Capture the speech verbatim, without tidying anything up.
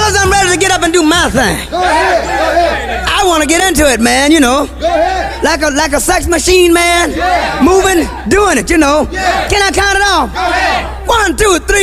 Fellas, I'm ready to get up and do my thing. Go ahead. Go ahead. I want to get into it, man, you know. Go ahead. Like a like a sex machine, man. Yeah. Moving, doing it, you know. Yeah. Can I count it off? Go ahead. One, two, three.